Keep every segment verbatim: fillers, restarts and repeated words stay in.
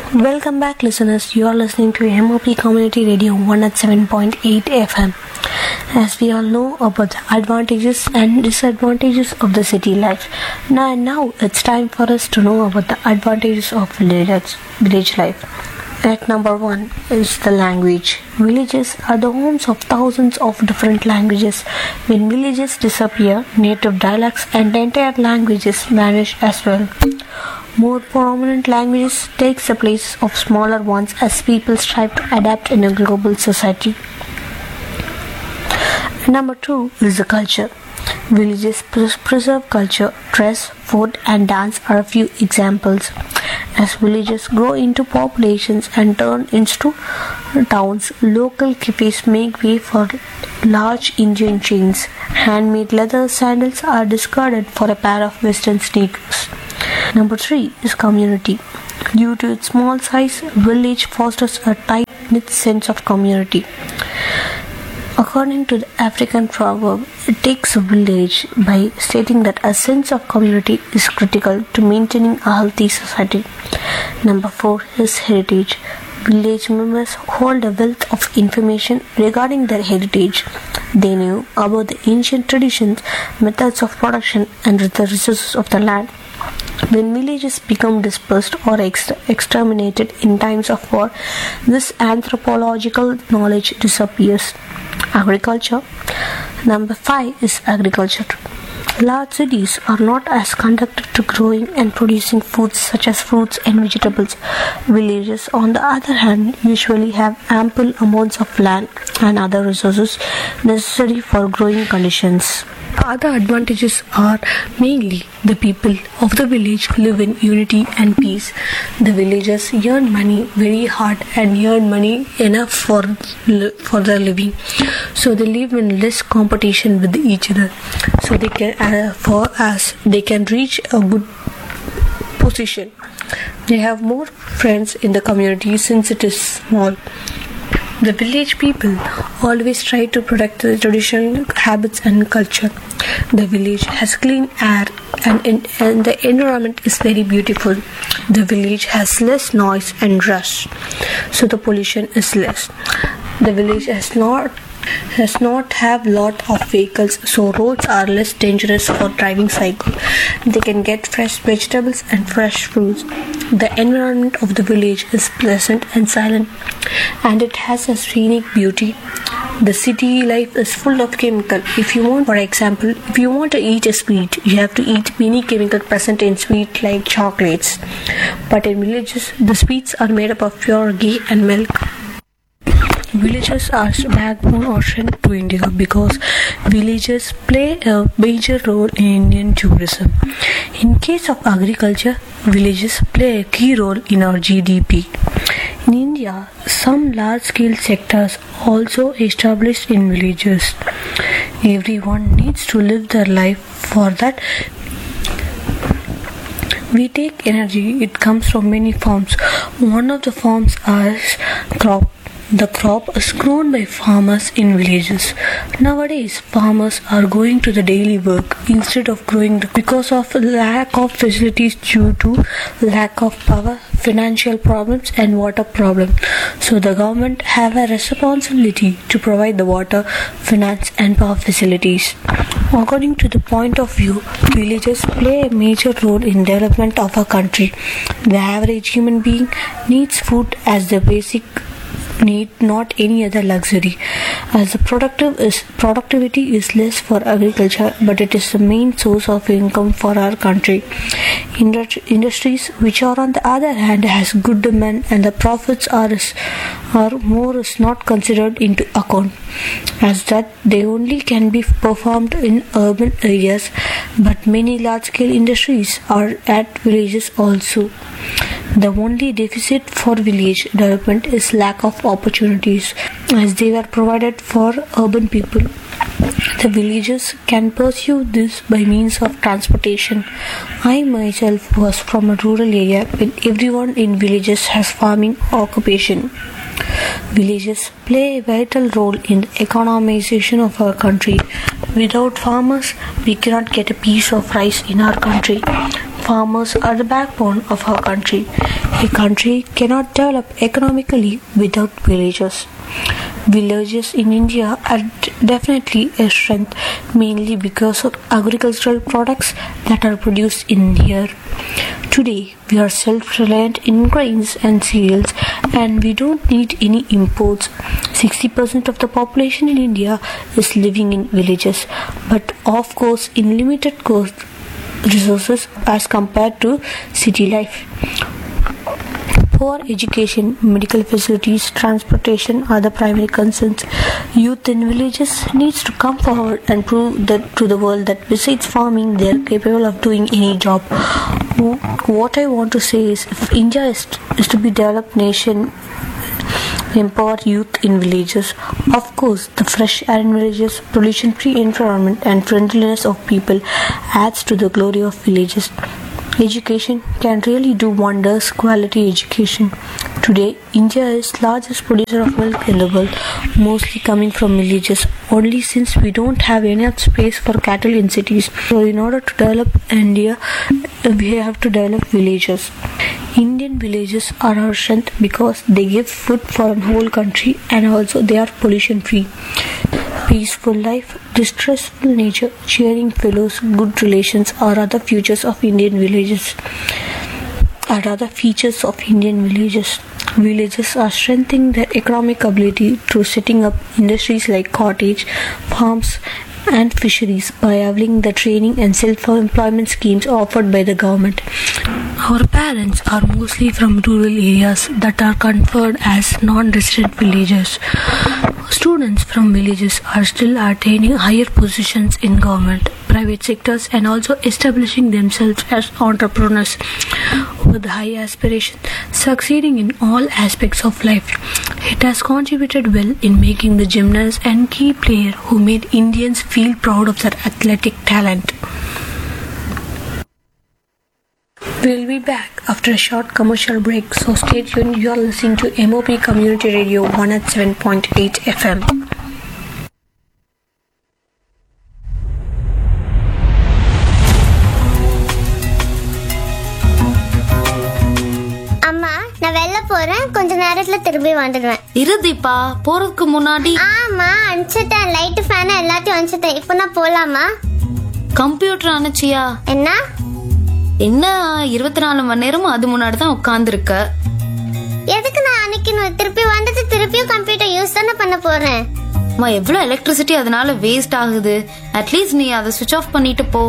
Welcome back, listeners. You are listening to M O P Community Radio one oh seven point eight F M. As we all know about the advantages and disadvantages of the city life, now, now it's time for us to know about the advantages of village, village life. At number one is the language. Villages are the homes of thousands of different languages. When villages disappear, native dialects and entire languages vanish as well. More prominent languages take the place of smaller ones as people strive to adapt in a global society. Number two is the culture. Villages preserve culture. Dress, food and dance are a few examples. As villages grow into populations and turn into towns, local cafes make way for large Indian chains. Handmade leather sandals are discarded for a pair of western sneakers. Number three is community. Due to its small size, village fosters a tight-knit sense of community. According to the African proverb, it takes a village by stating that a sense of community is critical to maintaining a healthy society. Number four is heritage. Village members hold a wealth of information regarding their heritage. They knew about the ancient traditions, methods of production, and the resources of the land. When villages become dispersed or ex- exterminated in times of war, this anthropological knowledge disappears. Agriculture. Number five is agriculture. Large cities are not as conducive to growing and producing foods such as fruits and vegetables. Villages, on the other hand, usually have ample amounts of land and other resources necessary for growing conditions. Other advantages are mainly the people of the village live in unity and peace. The villagers earn money very hard and earn money enough for for their living, so they live in less competition with each other. So they can, uh, for us, they can reach a good position. They have more friends in the community since it is small. The village people always try to protect the traditional habits and culture. The village has clean air and, in, and the environment is very beautiful. The village has less noise and rush, so the pollution is less. The village has not does not have lot of vehicles, so roads are less dangerous for driving cycle. They can get fresh vegetables and fresh fruits. The environment of the village is pleasant and silent, and it has a scenic beauty. The city life is full of chemical. If you want, for example, if you want to eat a sweet, you have to eat many chemicals present in sweet like chocolates. But in villages, the sweets are made up of pure ghee and milk. Villages are backbone or strength to India because villages play a major role in Indian tourism. In case of agriculture, villages play a key role in our G D P. In India, some large-scale sectors also established in villages. Everyone needs to live their life. For that, we take energy. It comes from many forms. One of the forms is crop. The crop is grown by farmers in villages. Nowadays, farmers are going to the daily work instead of growing the, because of lack of facilities due to lack of power, financial problems and water problem. So the government have a responsibility to provide the water, finance and power facilities. According to the point of view, villages play a major role in development of a country. The average human being needs food as the basic need, not any other luxury. As the productive is productivity is less for agriculture, but it is the main source of income for our country. Indust- industries which are on the other hand has good demand and the profits are are more is not considered into account, as that they only can be performed in urban areas, but many large scale industries are at villages also. The only deficit for village development is lack of opportunities, as they were provided for urban people. The villagers can pursue this by means of transportation. I myself was from a rural area where everyone in villages has farming occupation. Villages play a vital role in the economization of our country. Without farmers, we cannot get a piece of rice in our country. Farmers are the backbone of our country. A country cannot develop economically without villages. Villages in India are definitely a strength, mainly because of agricultural products that are produced in here. Today, we are self-reliant in grains and cereals, and we don't need any imports. sixty percent of the population in India is living in villages, but of course in limited resources as compared to city life. Poor education, medical facilities, transportation are the primary concerns. Youth in villages needs to come forward and prove that to the world that besides farming, they are capable of doing any job. What I want to say is, if India is, is to be a developed nation, empower youth in villages. Of course, the fresh air in villages, pollution-free environment, and friendliness of people adds to the glory of villages. Education can really do wonders. Quality education. Today, India is largest producer of milk in the world, mostly coming from villages. Only since we don't have enough space for cattle in cities, so in order to develop India, we have to develop villages. Indian villages are our strength because they give food for a whole country, and also they are pollution free. Peaceful life, distressful nature, cheering fellows, good relations are other features of Indian villages. Are other features of Indian villages. Villages are strengthening their economic ability through setting up industries like cottage, farms, and fisheries by availing the training and self-employment schemes offered by the government. Our parents are mostly from rural areas that are conferred as non-resident villages. Students from villages are still attaining higher positions in government, private sectors, and also establishing themselves as entrepreneurs with high aspirations, succeeding in all aspects of life. It has contributed well in making the gymnast and key player who made Indians feel proud of their athletic talent. We'll be back after a short commercial break, so stay tuned. You are listening to M O P Community Radio one oh seven point eight F M. கொஞ்ச நேரத்துல திரும்பி வந்துடுவேன். இருதீப்பா போறதுக்கு முன்னாடி. ஆமா அனுப்பிச்சிட்டேன், light fan எல்லாத்தையும் அனுப்பிச்சிட்டேன். இப்போ நான் போலாமா? கம்ப்யூட்டர் அனுப்பிச்சியா? என்ன என்ன இருபத்தி நாலு மணி நேரமும் அது முன்னாடி தான் உட்கார்ந்து இருக்க? எதுக்கு நான் அனுப்பிக்கணும்? திருப்பி வந்துட்டு திருப்பியும் கம்ப்யூட்டர் யூஸ் தானே பண்ண போறேன். அம்மா எவ்வளவு எலக்ட்ரிசிட்டி அதனால வேஸ்ட் ஆகுது. அட்லீஸ்ட் நீ அதை சுவிட்ச் ஆஃப் பண்ணிட்டு போ.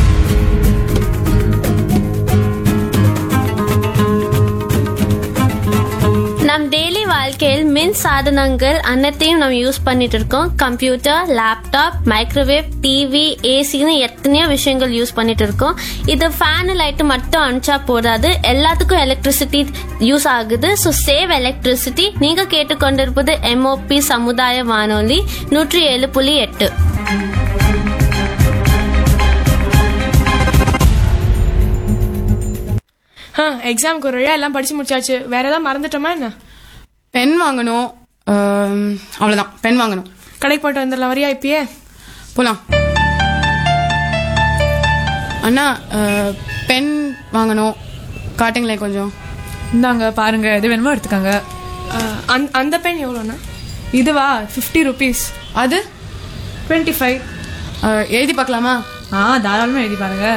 நம் டெய்லி வாழ்க்கையில் மின் சாதனங்கள் அனைத்தையும் நம்ம யூஸ் பண்ணிட்டு இருக்கோம். கம்ப்யூட்டர், லேப்டாப், மைக்ரோவேவ், டிவி, ஏசின்னு எத்தனையோ விஷயங்கள் யூஸ் பண்ணிட்டு இருக்கோம். இது ஃபேன் லைட் மட்டும் அனுப்பிச்சா போதாது, எல்லாத்துக்கும் எலக்ட்ரிசிட்டி யூஸ் ஆகுது. So save electricity. நீங்க கேட்டுக்கொண்டிருப்பது எம்ஓபி சமுதாய வானொலி நூற்றி ஏழு புள்ளி எட்டு. எக்ஸாமுக்கு ஒரு வழியா எல்லாம் படிச்சு முடிச்சாச்சு. வேற ஏதாவது மறந்துட்டோமா என்ன? பென் வாங்கணும், அவ்வளவுதான். பென் வாங்கணும். கடைக்கு போயிட்டு வந்துடலாம். வரியா? இப்பயே போலாம். அண்ணா பென் வாங்கணும், காட்டுங்களேன் கொஞ்சம். இந்தாங்க பாருங்க, எது வேணுமோ எடுத்துக்காங்க. அந்த பென் எவ்வளோண்ணா? இதுவா? Fifty rupees. அது டுவெண்ட்டி ஃபைவ். எழுதி பார்க்கலாமா? ஆ தாராளமாக எழுதி பாருங்க.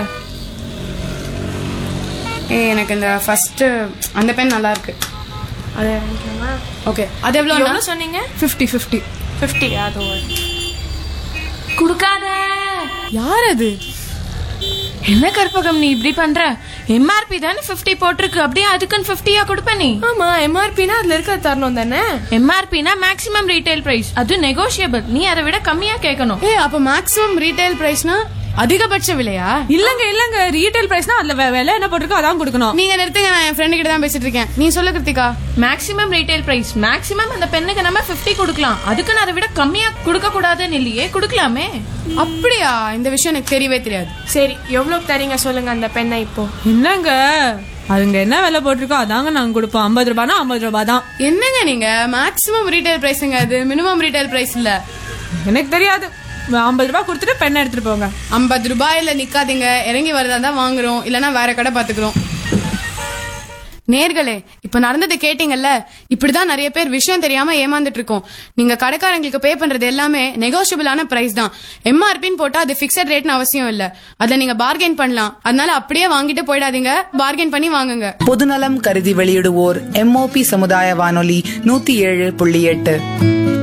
ஏ எனக்கு இந்த ஃபர்ஸ்ட் அந்த பென் நல்லா இருக்கு. அது ஓகே. அது எவ்வளோ எவ்வளோ சொன்னீங்க? Fifty fifty fifty. அது கொடுக்காத. யார் அது? என்ன கற்பகம் நீ இப்படி பண்ற? எம்ஆர்பி தானே ஃபிஃப்டி போட்டிருக்கு, அப்படியே அதுக்குன்னு ஃபிஃப்டியா கொடுப்ப நீ? ஆமா, எம்ஆர்பினா அதுல இருக்க தரணும் தானே. எம்ஆர்பினா மேக்ஸிமம் ரீட்டைல் பிரைஸ், அது நெகோஷியபிள். நீ அதை விட கம்மியா கேட்கணும். ஏ அப்ப மேக்ஸிமம் ரீட்டைல் பிரைஸ்னா அதிகபட்ச விலையா? இல்லங்க இல்லங்க, ரீட்டைல் பிரைஸ்னா அதுல விலை என்ன போட்டிருக்கோ அதான் கொடுக்கணும். நீங்க நிறுத்துங்க, நான் என் ஃப்ரெண்டு கிட்ட தான் பேசிட்டு இருக்கேன். நீ சொல்லு Kiruthika. Maximum retail price, maximum அந்த பெண்ணுக்கு நம்ம ஃபிஃப்டி கொடுக்கலாம், அதுக்குன்னு அதை விட கம்மியா கொடுக்க கூடாதுன்னு இல்லையே, கொடுக்கலாமே. அப்படியா? இந்த விஷயம் எனக்கு தெரியவே தெரியாது. சரி, எவ்வளவு தரீங்க சொல்லுங்க அந்த பெண்ணை இப்போ. என்னங்க அதுங்க என்ன விலை போட்டிருக்கோ அதாங்க நாங்க கொடுப்போம். ஐம்பது ரூபானா ஐம்பது ரூபாய் தான். என்னங்க நீங்க மேக்ஸிமம் ரீட்டைல் பிரைஸ்ங்க, அது மினிமம் ரீட்டைல் பிரைஸ் இல்ல. எனக்கு தெரியாது. ஐம்பது ரூபாய் கொடுத்துட்டு பெண்ணை எடுத்துட்டு போங்க. ஐம்பது ரூபாயில நிக்காதீங்க, இறங்கி வரதா தான் வாங்குறோம், இல்லனா வேற கடை பாத்துக்கிறோம். நேர்களே, இப்ப நடந்தது கேட்டீங்கல்ல, இப்படிதான் நிறைய பேர் விஷயம் தெரியாம ஏமாந்துட்டு இருக்கோம். நீங்க கடைக்காரங்களுக்கு பே பண்றது எல்லாமே நெகோஷியபிளான பிரைஸ் தான். எம்ஆர்பின்னு போட்டா அது பிக்சட் ரேட்னு அவசியம் இல்ல. அதுல நீங்க பார்கெயின் பண்ணலாம். அதனால அப்படியே வாங்கிட்டு போயிடாதீங்க, பார்கெயின் பண்ணி வாங்குங்க. பொதுநலம் கருதி வெளியிடுவோர் எம்ஓபி சமுதாய வானொலி நூத்தி ஏழு புள்ளி எட்டு.